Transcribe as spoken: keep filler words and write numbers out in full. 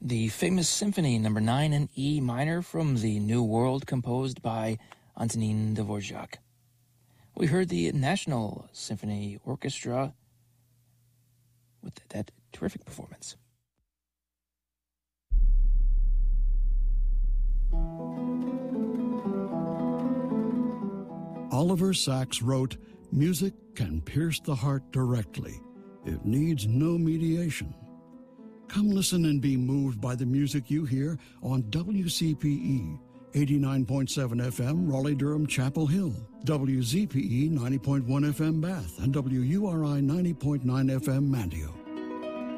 the famous Symphony Number nine in E minor from the New World, composed by Antonin Dvorak. We heard the National Symphony Orchestra with that terrific performance. Oliver Sacks wrote, "Music can pierce the heart directly. It needs no mediation." Come listen and be moved by the music you hear on W C P E, eighty-nine point seven F M, Raleigh-Durham, Chapel Hill, W Z P E, ninety point one F M, Bath, and W U R I, ninety point nine F M, Manteo.